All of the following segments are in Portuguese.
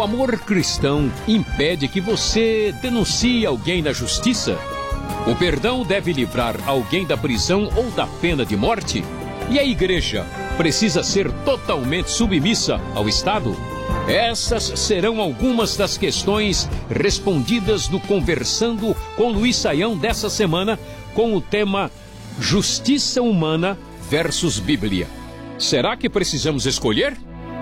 O amor cristão impede que você denuncie alguém na justiça? O perdão deve livrar alguém da prisão ou da pena de morte? E a igreja precisa ser totalmente submissa ao Estado? Essas serão algumas das questões respondidas no Conversando com Luiz Saião dessa semana, com o tema Justiça Humana versus Bíblia. Será que precisamos escolher?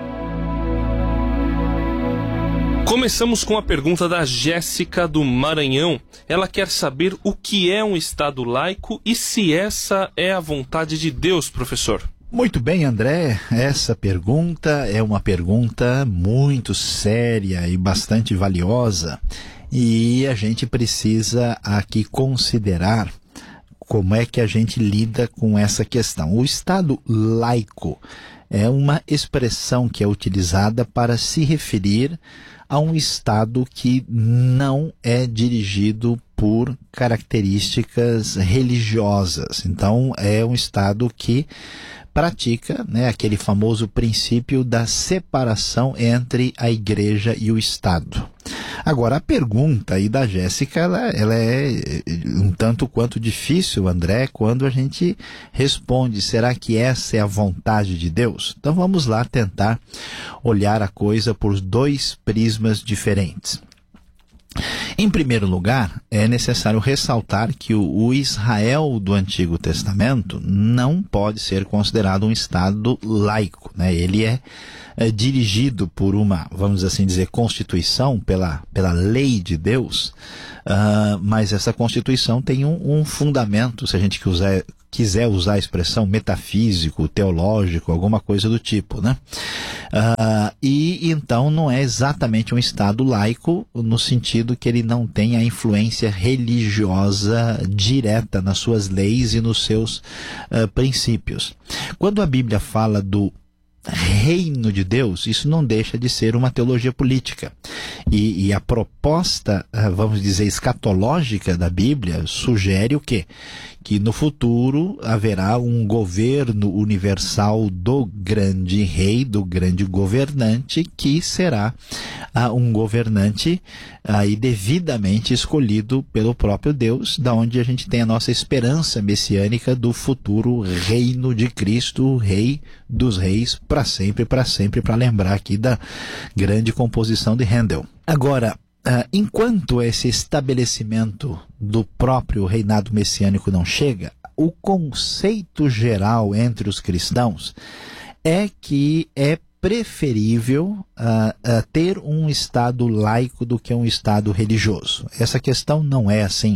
Começamos com a pergunta da Jéssica do Maranhão. Ela quer saber o que é um Estado laico e se essa é a vontade de Deus, professor. Muito bem, André. Essa pergunta é uma pergunta muito séria e bastante valiosa. E a gente precisa aqui considerar como é que a gente lida com essa questão. O Estado laico é uma expressão que é utilizada para se referir a um Estado que não é dirigido por características religiosas. Então, é um Estado que pratica, aquele famoso princípio da separação entre a igreja e o Estado. Agora, a pergunta aí da Jéssica, ela é um tanto quanto difícil, André, quando a gente responde, será que essa é a vontade de Deus? Então vamos lá tentar olhar a coisa por dois prismas diferentes. Em primeiro lugar, é necessário ressaltar que o Israel do Antigo Testamento não pode ser considerado um Estado laico, Ele é dirigido por uma, vamos assim dizer, constituição, pela lei de Deus, mas essa constituição tem um fundamento, se a gente quiser usar a expressão metafísico, teológico, alguma coisa do tipo, e então não é exatamente um Estado laico no sentido que ele não tem a influência religiosa direta nas suas leis e nos seus princípios. Quando a Bíblia fala do reino de Deus, isso não deixa de ser uma teologia política. E a proposta, vamos dizer, escatológica da Bíblia sugere o quê? Que no futuro haverá um governo universal do grande rei, do grande governante, que será um governante aí devidamente escolhido pelo próprio Deus, da onde a gente tem a nossa esperança messiânica do futuro reino de Cristo, o rei dos reis, para sempre, para lembrar aqui da grande composição de Handel. Agora, enquanto esse estabelecimento do próprio reinado messiânico não chega, o conceito geral entre os cristãos é que é preferível ter um Estado laico do que um Estado religioso. Essa questão não é assim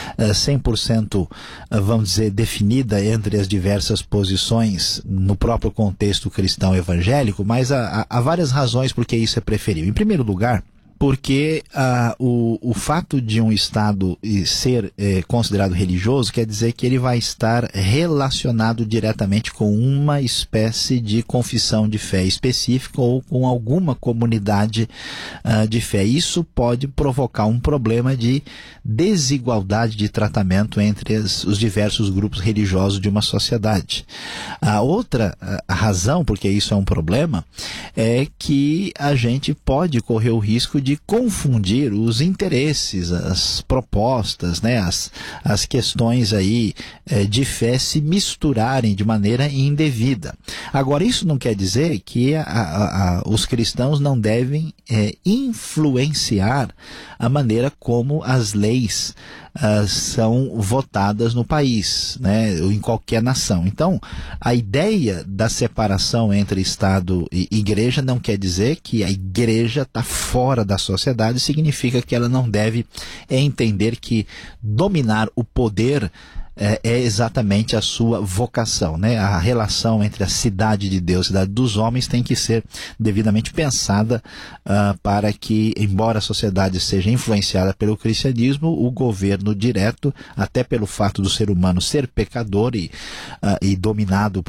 100%, vamos dizer, definida entre as diversas posições no próprio contexto cristão evangélico, mas há várias razões por que isso é preferível. Em primeiro lugar, porque o fato de um Estado ser considerado religioso quer dizer que ele vai estar relacionado diretamente com uma espécie de confissão de fé específica ou com alguma comunidade de fé. Isso pode provocar um problema de desigualdade de tratamento entre os diversos grupos religiosos de uma sociedade. A outra razão, porque isso é um problema, é que a gente pode correr o risco de confundir os interesses, as propostas, as questões aí de fé se misturarem de maneira indevida. Agora, isso não quer dizer que os cristãos não devem influenciar a maneira como as leis são votadas no país, ou em qualquer nação. Então, a ideia da separação entre Estado e Igreja não quer dizer que a Igreja está fora da sociedade, significa que ela não deve entender que dominar o poder é exatamente a sua vocação, A relação entre a cidade de Deus e a cidade dos homens tem que ser devidamente pensada para que, embora a sociedade seja influenciada pelo cristianismo, o governo direto, até pelo fato do ser humano ser pecador e dominado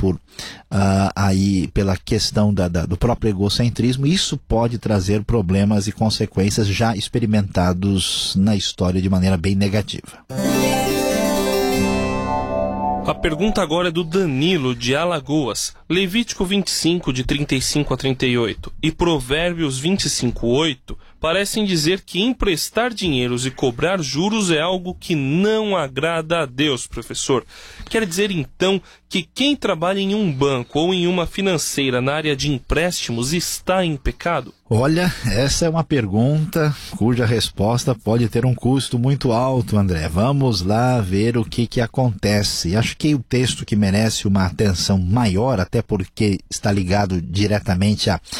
pela questão do próprio egocentrismo, isso pode trazer problemas e consequências já experimentados na história de maneira bem negativa. A pergunta agora é do Danilo, de Alagoas. Levítico 25, de 35 a 38 e Provérbios 25:8 parecem dizer que emprestar dinheiros e cobrar juros é algo que não agrada a Deus, professor. Quer dizer, então, que quem trabalha em um banco ou em uma financeira na área de empréstimos está em pecado? Olha, essa é uma pergunta cuja resposta pode ter um custo muito alto, André. Vamos lá ver o que acontece. Acho que o texto que merece uma atenção maior, até porque está ligado diretamente à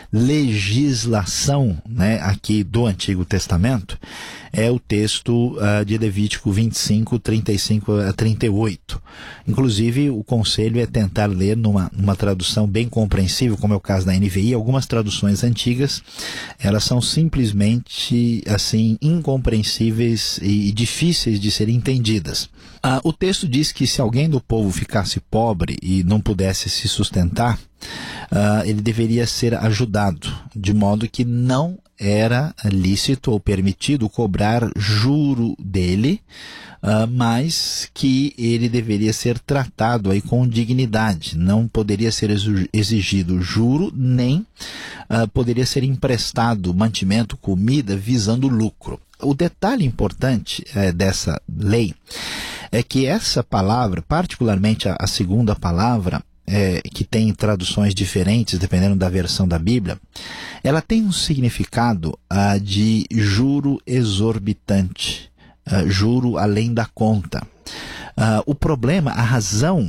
legislação, né, aqui do Antigo Testamento, é o texto de Levítico 25, 35 a 38. Inclusive, o conselho é tentar ler numa tradução bem compreensível, como é o caso da NVI. Algumas traduções antigas, elas são simplesmente, assim, incompreensíveis e difíceis de serem entendidas. O texto diz que se alguém do povo ficasse pobre e não pudesse se sustentar, ele deveria ser ajudado, de modo que não era lícito ou permitido cobrar juro dele, mas que ele deveria ser tratado aí com dignidade. Não poderia ser exigido juro, nem poderia ser emprestado mantimento, comida, visando lucro. O detalhe importante dessa lei é que essa palavra, particularmente a segunda palavra, que tem traduções diferentes dependendo da versão da Bíblia, ela tem um significado de juro exorbitante, juro além da conta. O problema, a razão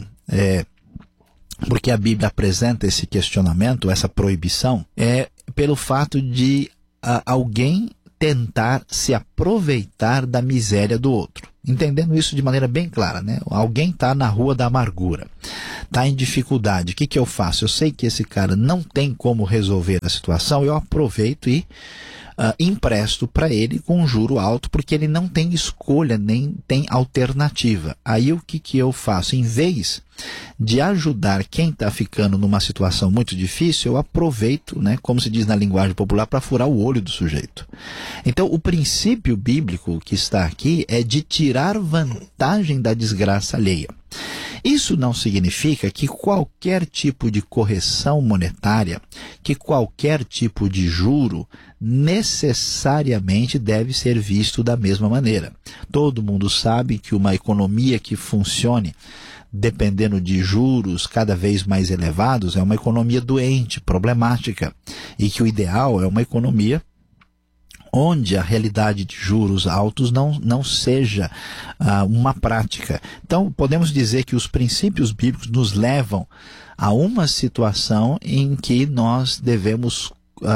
porque a Bíblia apresenta esse questionamento, essa proibição, é pelo fato de alguém tentar se aproveitar da miséria do outro. Entendendo isso de maneira bem clara, né? Alguém está na rua da amargura, está em dificuldade. O que eu faço? Eu sei que esse cara não tem como resolver a situação, eu aproveito e empresto para ele com um juro alto, porque ele não tem escolha, nem tem alternativa. Aí o que eu faço? Em vez de ajudar quem está ficando numa situação muito difícil, eu aproveito, né, como se diz na linguagem popular, para furar o olho do sujeito. Então, o princípio bíblico que está aqui é de tirar vantagem da desgraça alheia. Isso não significa que qualquer tipo de correção monetária, que qualquer tipo de juro, necessariamente deve ser visto da mesma maneira. Todo mundo sabe que uma economia que funcione dependendo de juros cada vez mais elevados é uma economia doente, problemática, e que o ideal é uma economia onde a realidade de juros altos não seja uma prática. Então, podemos dizer que os princípios bíblicos nos levam a uma situação em que nós devemos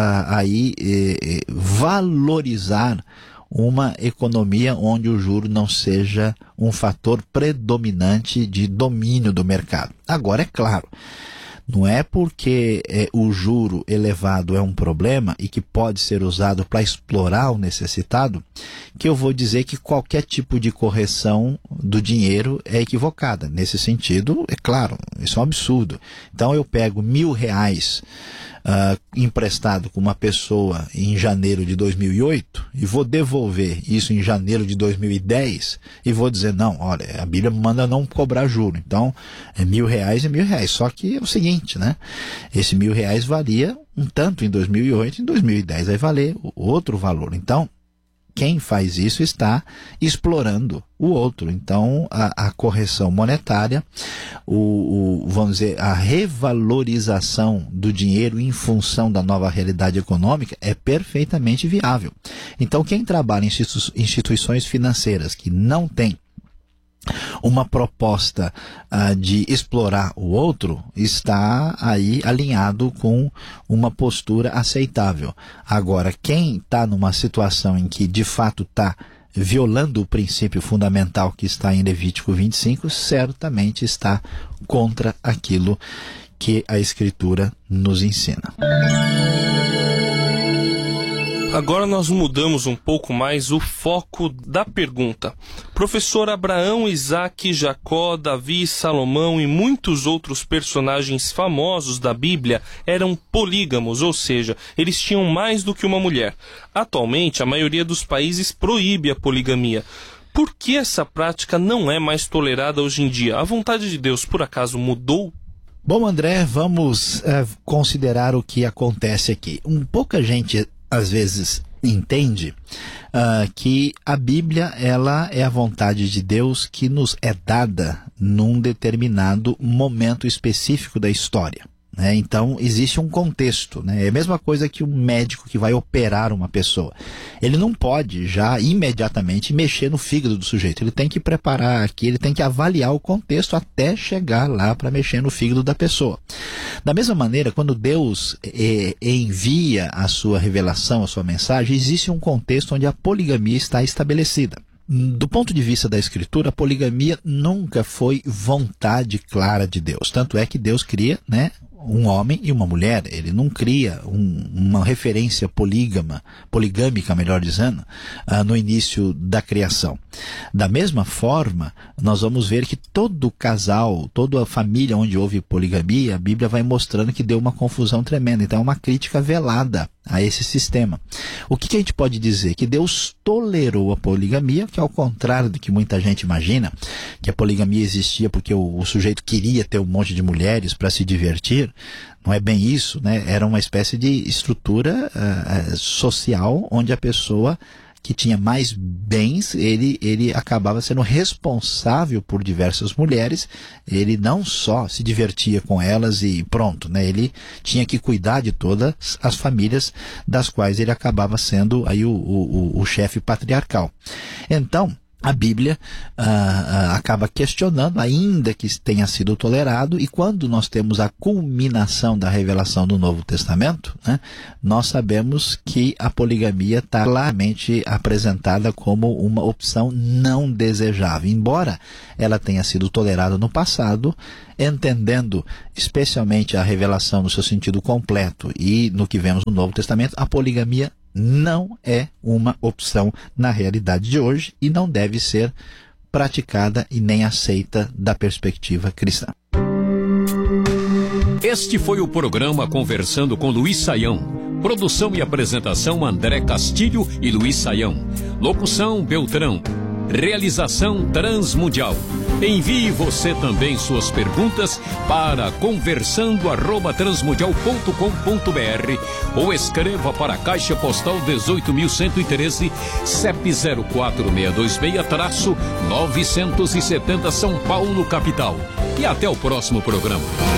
valorizar uma economia onde o juro não seja um fator predominante de domínio do mercado. Agora, é claro, não é porque o juro elevado é um problema e que pode ser usado para explorar o necessitado, que eu vou dizer que qualquer tipo de correção do dinheiro é equivocada. Nesse sentido, é claro, isso é um absurdo. Então eu pego R$1.000 emprestado com uma pessoa em janeiro de 2008 e vou devolver isso em janeiro de 2010 e vou dizer, não, olha, a Bíblia manda não cobrar juro, então R$1.000 é R$1.000, só que é o seguinte, né? Esse R$1.000 valia um tanto em 2008, em 2010 vai valer outro valor. Então, quem faz isso está explorando o outro. Então, a correção monetária, vamos dizer, a revalorização do dinheiro em função da nova realidade econômica é perfeitamente viável. Então, quem trabalha em instituições financeiras que não tem uma proposta de explorar o outro, está aí alinhado com uma postura aceitável. Agora, quem está numa situação em que de fato está violando o princípio fundamental que está em Levítico 25, certamente está contra aquilo que a Escritura nos ensina. Agora nós mudamos um pouco mais o foco da pergunta. Professor, Abraão, Isaac, Jacó, Davi, Salomão e muitos outros personagens famosos da Bíblia eram polígamos, ou seja, eles tinham mais do que uma mulher. Atualmente, a maioria dos países proíbe a poligamia. Por que essa prática não é mais tolerada hoje em dia? A vontade de Deus, por acaso, mudou? Bom, André, vamos considerar o que acontece aqui. Pouca gente, às vezes, entende que a Bíblia, ela é a vontade de Deus que nos é dada num determinado momento específico da história. Então, existe um contexto, É a mesma coisa que um médico que vai operar uma pessoa. Ele não pode já imediatamente mexer no fígado do sujeito. Ele tem que preparar aqui, ele tem que avaliar o contexto até chegar lá para mexer no fígado da pessoa. Da mesma maneira, quando Deus envia a sua revelação, a sua mensagem, existe um contexto onde a poligamia está estabelecida. Do ponto de vista da Escritura, a poligamia nunca foi vontade clara de Deus. Tanto é que Deus cria, um homem e uma mulher. Ele não cria uma referência poligâmica, melhor dizendo, no início da criação. Da mesma forma, nós vamos ver que todo casal, toda a família onde houve poligamia, a Bíblia vai mostrando que deu uma confusão tremenda. Então é uma crítica velada a esse sistema. O que a gente pode dizer? Que Deus tolerou a poligamia, que ao contrário do que muita gente imagina, que a poligamia existia porque o sujeito queria ter um monte de mulheres para se divertir. Não é bem isso, Era uma espécie de estrutura social onde a pessoa que tinha mais bens, ele acabava sendo responsável por diversas mulheres. Ele não só se divertia com elas e pronto, Ele tinha que cuidar de todas as famílias das quais ele acabava sendo aí o chefe patriarcal. Então, a Bíblia acaba questionando, ainda que tenha sido tolerado, e quando nós temos a culminação da revelação do Novo Testamento, nós sabemos que a poligamia está claramente apresentada como uma opção não desejável. Embora ela tenha sido tolerada no passado, entendendo especialmente a revelação no seu sentido completo e no que vemos no Novo Testamento, a poligamia não é uma opção na realidade de hoje e não deve ser praticada e nem aceita da perspectiva cristã. Este foi o programa Conversando com Luiz Saião. Produção e apresentação André Castilho e Luiz Saião. Locução Beltrão. Realização Transmundial. Envie você também suas perguntas para conversando@transmundial.com.br ou escreva para a Caixa Postal 18.113, CEP 04626-970 São Paulo, capital. E até o próximo programa.